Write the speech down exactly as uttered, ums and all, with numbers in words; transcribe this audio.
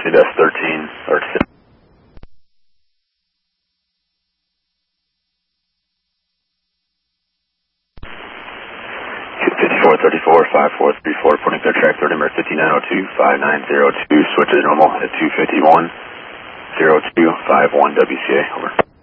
Emergency desk thirteen, or fifty-four thirty-four, five four three four, reporting clear track third number fifty-nine oh two, five nine oh two, switch to normal at two fifty-one, oh two five one W C A, over.